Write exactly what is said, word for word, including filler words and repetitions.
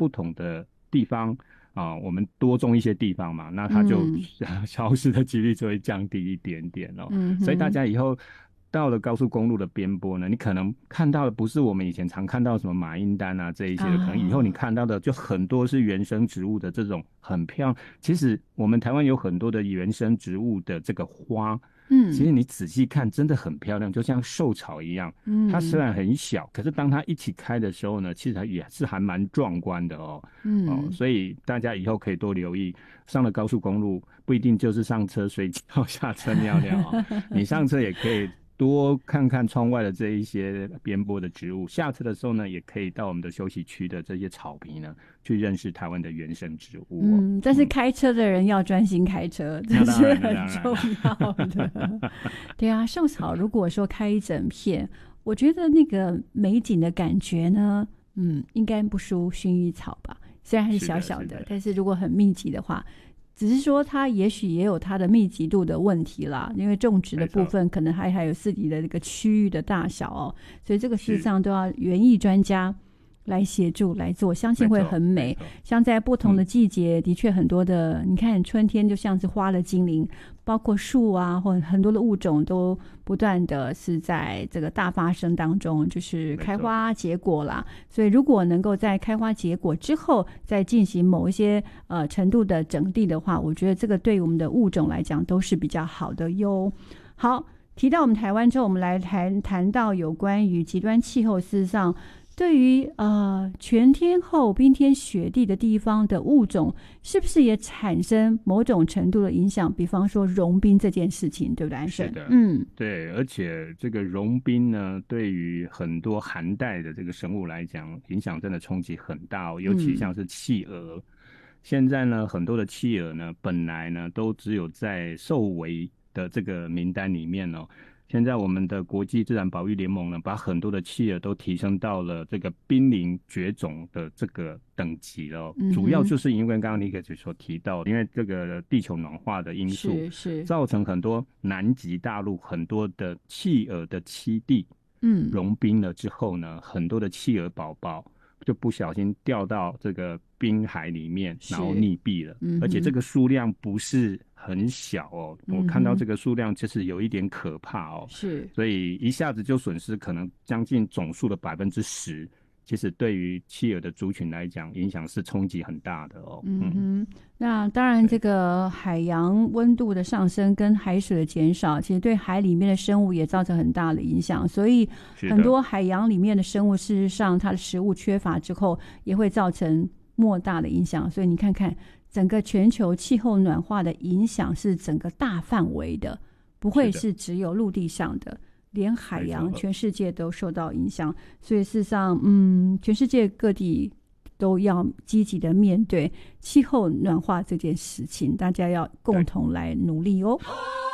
不同的地方啊、呃，我们多种一些地方嘛，那它就、嗯、消失的几率就会降低一点点哦。嗯、所以大家以后到了高速公路的边坡呢，你可能看到的不是我们以前常看到什么马英丹啊这一些的，啊、可能以后你看到的就很多是原生植物的这种很漂亮。其实我们台湾有很多的原生植物的这个花，嗯，其实你仔细看真的很漂亮，就像寿草一样。嗯，它虽然很小，可是当它一起开的时候呢，其实它也是还蛮壮观的哦。嗯、哦，所以大家以后可以多留意，上了高速公路不一定就是上车睡觉、下车尿尿哦，你上车也可以多看看窗外的这一些边坡的植物，下车的时候呢，也可以到我们的休息区的这些草皮呢，去认识台湾的原生植物、哦。 嗯，但是开车的人要专心开车，嗯、这是很重要的。对啊，寿草如果说开一整片，我觉得那个美景的感觉呢，嗯，应该不输薰衣草吧。虽然还是小小 的, 的但是如果很密集的话，只是说它也许也有它的密集度的问题啦，因为种植的部分可能还还有自己的那个区域的大小哦，所以这个事实上都要园艺专家来协助来做，相信会很美。像在不同的季节、嗯、的确很多的，你看春天就像是花的精灵，包括树啊或很多的物种都不断的是在这个大发生当中，就是开花结果啦。所以如果能够在开花结果之后再进行某一些呃程度的整地的话，我觉得这个对我们的物种来讲都是比较好的哟。好，提到我们台湾之后，我们来谈谈到有关于极端气候，事实上对于呃全天候冰天雪地的地方的物种，是不是也产生某种程度的影响？比方说融冰这件事情，对不对？ 是的，嗯，对，而且这个融冰呢，对于很多寒带的这个生物来讲，影响真的冲击很大哦，尤其像是企鹅。嗯、现在呢，很多的企鹅呢，本来呢都只有在受危的这个名单里面哦。现在我们的国际自然保育联盟呢，把很多的企鹅都提升到了这个濒临绝种的这个等级了。嗯、主要就是因为刚刚尼克姐所提到，因为这个地球暖化的因素，是是造成很多南极大陆很多的企鹅的栖地，嗯，融冰了之后呢，很多的企鹅宝宝就不小心掉到这个冰海里面，然后溺毙了。嗯、而且这个数量不是很小哦，我看到这个数量就是有一点可怕哦。是，所以一下子就损失可能将近总数的百分之十。其实对于企鹅的族群来讲，影响是冲击很大的哦。 嗯哼，那当然，这个海洋温度的上升跟海水的减少，其实对海里面的生物也造成很大的影响。所以，很多海洋里面的生物，事实上它的食物缺乏之后，也会造成莫大的影响。所以你看看，整个全球气候暖化的影响是整个大范围的，不会是只有陆地上的。连海洋全世界都受到影响，所以事实上嗯，全世界各地都要积极的面对气候暖化这件事情，大家要共同来努力哦。